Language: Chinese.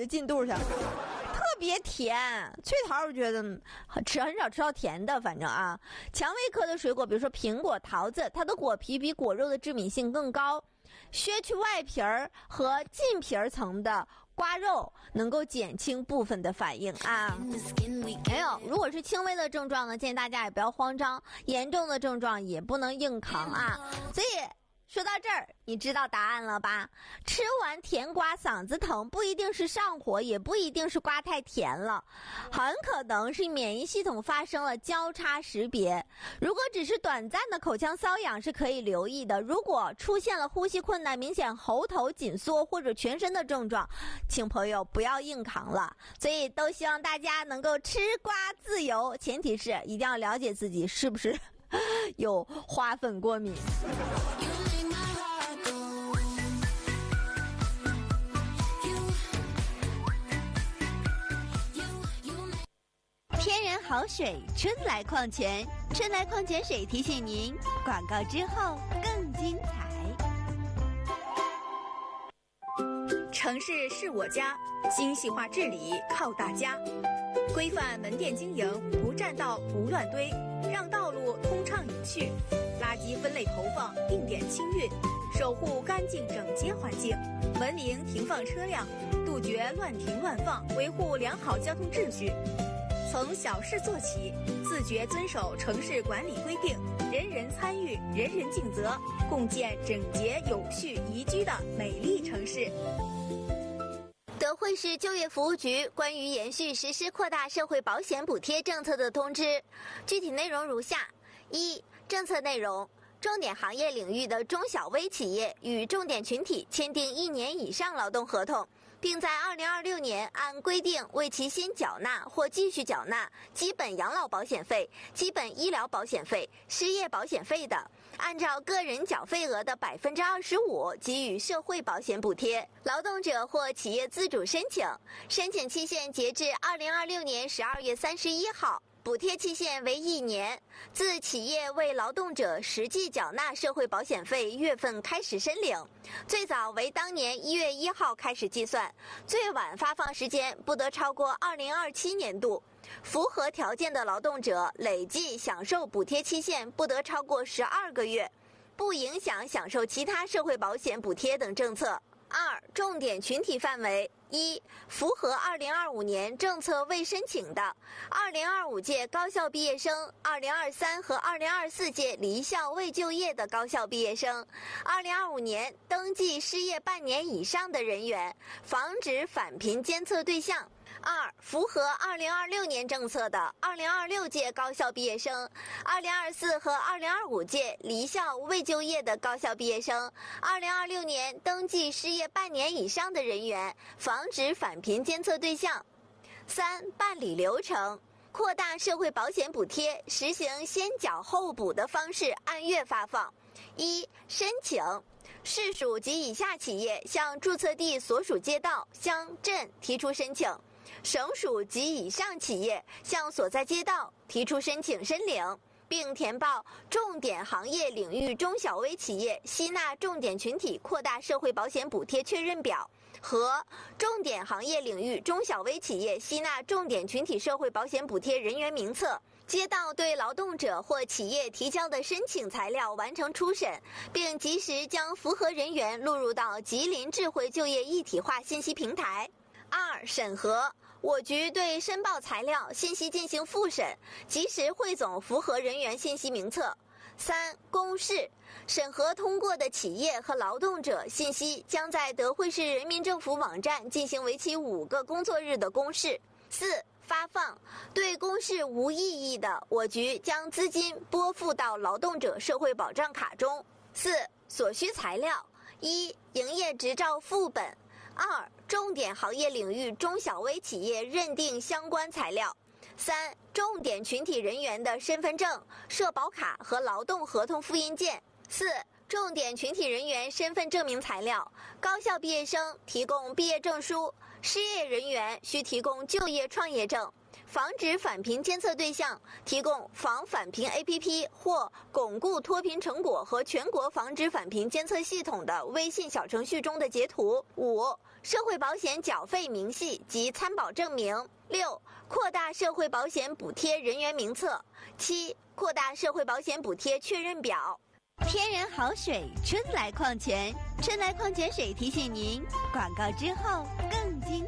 的进度上。特别甜，脆桃我觉得很少吃到甜的，反正啊，蔷薇科的水果，比如说苹果、桃子，它的果皮比果肉的致敏性更高，削去外皮儿和近皮儿层的刮肉，能够减轻部分的反应啊。没有，如果是轻微的症状呢，建议大家也不要慌张，严重的症状也不能硬扛啊。所以说到这儿，你知道答案了吧？吃完甜瓜嗓子疼，不一定是上火，也不一定是瓜太甜了，很可能是免疫系统发生了交叉识别。如果只是短暂的口腔瘙痒是可以留意的，如果出现了呼吸困难、明显喉头紧缩或者全身的症状，请朋友不要硬扛了。所以都希望大家能够吃瓜自由，前提是一定要了解自己是不是有花粉过敏。 天然好水，春来矿泉，春来矿泉水提醒您，广告之后更精彩。 城市是我家，精细化治理靠大家。规范门店经营，不占道不乱堆，让道路通畅有序。垃圾分类投放，定点清运，守护干净整洁环境。文明停放车辆，杜绝乱停乱放，维护良好交通秩序。从小事做起，自觉遵守城市管理规定，人人参与，人人尽责，共建整洁有序宜居的美丽城市。 德惠市就业服务局关于延续实施扩大社会保险补贴政策的通知，具体内容如下：一、政策内容。重点行业领域的中小微企业与重点群体签订1年以上劳动合同，并在2026年按规定为其先缴纳或继续缴纳基本养老保险费、基本医疗保险费、失业保险费的，按照个人缴费额的25%给予社会保险补贴。劳动者或企业自主申请，申请期限截至2026年12月31号。补贴期限为1年，自企业为劳动者实际缴纳社会保险费月份开始申领，最早为当年1月1号开始计算，最晚发放时间不得超过2027年度。符合条件的劳动者累计享受补贴期限不得超过12个月，不影响享受其他社会保险补贴等政策。2、重点群体范围。1、符合2025年政策未申请的2025届高校毕业生、2023和2024届离校未就业的高校毕业生、2025年登记失业半年以上的人员，防止返贫监测对象。2、符合2026年政策的2026届高校毕业生、2024和2025届离校未就业的高校毕业生、2026年登记失业半年以上的人员，防止返贫监测对象。3、办理流程。扩大社会保险补贴，实行先缴后补的方式，按月发放。1、申请。市属及以下企业向注册地所属街道、乡镇提出申请，省属及以上企业向所在街道提出申请申领，并填报重点行业领域中小微企业吸纳重点群体扩大社会保险补贴确认表和重点行业领域中小微企业吸纳重点群体社会保险补贴人员名册。街道对劳动者或企业提交的申请材料完成初审，并及时将符合人员录入到吉林智慧就业一体化信息平台。2、审核。我局对申报材料信息进行复审，及时汇总符合人员信息名册。3、公示。审核通过的企业和劳动者信息将在德惠市人民政府网站进行为期5个工作日的公示。4、发放。对公示无异议的，我局将资金拨付到劳动者社会保障卡中。4、所需材料。1、营业执照副本。2、重点行业领域中小微企业认定相关材料。3、重点群体人员的身份证、社保卡和劳动合同复印件。4、重点群体人员身份证明材料。高校毕业生提供毕业证书，失业人员需提供就业创业证。防止返贫监测对象提供防返贫 APP 或巩固脱贫成果和全国防止返贫监测系统的微信小程序中的截图。5、 社会保险缴费明细及参保证明； 6. 扩大社会保险补贴人员名册； 7. 扩大社会保险补贴确认表。 天然好水，春来矿泉，春来矿泉水提醒您，广告之后更精